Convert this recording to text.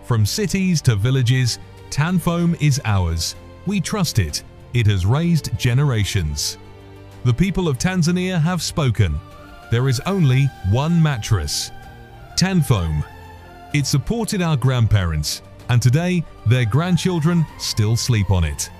From cities to villages, Tanfoam is ours. We trust it. It has raised generations. The people of Tanzania have spoken. There is only one mattress, Tanfoam. It supported our grandparents, and today their grandchildren still sleep on it.